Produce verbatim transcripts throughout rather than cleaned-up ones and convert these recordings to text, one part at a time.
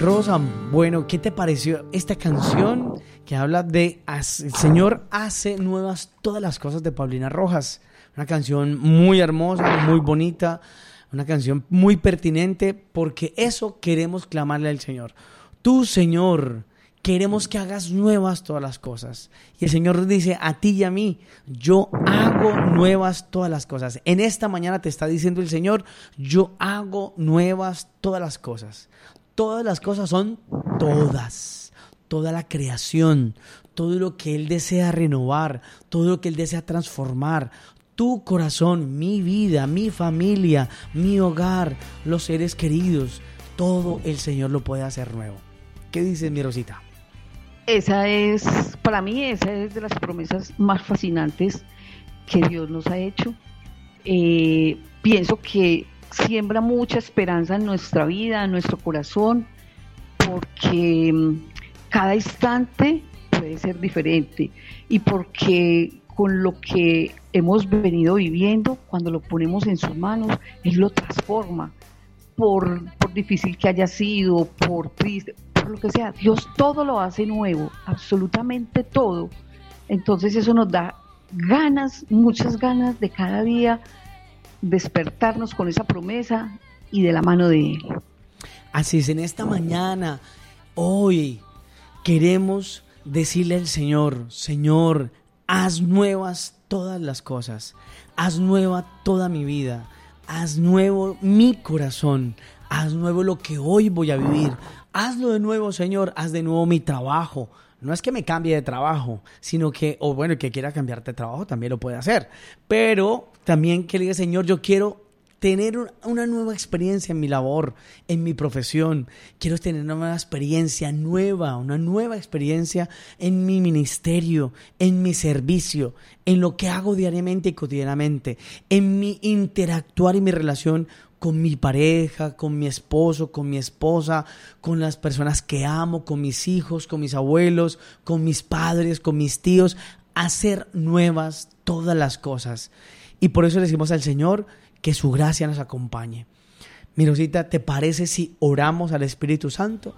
Rosa, bueno, ¿qué te pareció esta canción que habla de el Señor hace nuevas todas las cosas de Paulina Rojas? Una canción muy hermosa, muy bonita, una canción muy pertinente, porque eso queremos clamarle al Señor. Tú, Señor, queremos que hagas nuevas todas las cosas. Y el Señor dice a ti y a mí, yo hago nuevas todas las cosas. En esta mañana te está diciendo el Señor, yo hago nuevas todas las cosas. Todas las cosas son todas, toda la creación, todo lo que Él desea renovar, todo lo que Él desea transformar. Tu corazón, mi vida, mi familia, mi hogar, los seres queridos, todo el Señor lo puede hacer nuevo. ¿Qué dices, mi Rosita? Esa es, para mí, esa es de las promesas más fascinantes que Dios nos ha hecho. Eh, pienso que siembra mucha esperanza en nuestra vida, en nuestro corazón, porque cada instante puede ser diferente y porque con lo que hemos venido viviendo, cuando lo ponemos en sus manos, Él lo transforma, por, por difícil que haya sido, por triste, por lo que sea, Dios todo lo hace nuevo, absolutamente todo. Entonces eso nos da ganas, muchas ganas de cada día despertarnos con esa promesa y de la mano de Él. Así es, en esta mañana, hoy, queremos decirle al Señor, Señor, haz nuevas todas las cosas, haz nueva toda mi vida, haz nuevo mi corazón, haz nuevo lo que hoy voy a vivir, hazlo de nuevo, Señor, haz de nuevo mi trabajo. No es que me cambie de trabajo, sino que, o bueno, el que quiera cambiarte de trabajo también lo puede hacer. Pero también que le diga, Señor, yo quiero tener una nueva experiencia en mi labor, en mi profesión. Quiero tener una nueva experiencia nueva, una nueva experiencia en mi ministerio, en mi servicio, en lo que hago diariamente y cotidianamente, en mi interactuar y mi relación con mi pareja, con mi esposo, con mi esposa, con las personas que amo, con mis hijos, con mis abuelos, con mis padres, con mis tíos, hacer nuevas todas las cosas. Y por eso le decimos al Señor que su gracia nos acompañe. Mi Rosita, ¿te parece si oramos al Espíritu Santo?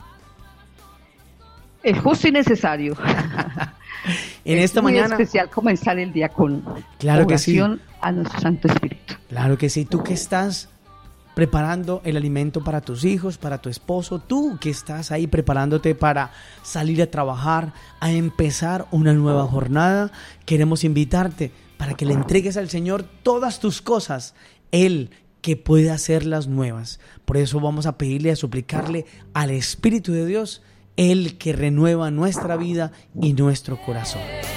Es justo y necesario. En es esta muy mañana especial comenzar el día con claro que sí. oración a nuestro Santo Espíritu. Claro que sí. Tú que estás preparando el alimento para tus hijos, para tu esposo, tú que estás ahí preparándote para salir a trabajar, a empezar una nueva jornada, queremos invitarte para que le entregues al Señor todas tus cosas, Él que puede hacerlas nuevas. Por eso vamos a pedirle, a suplicarle al Espíritu de Dios, Él que renueva nuestra vida y nuestro corazón.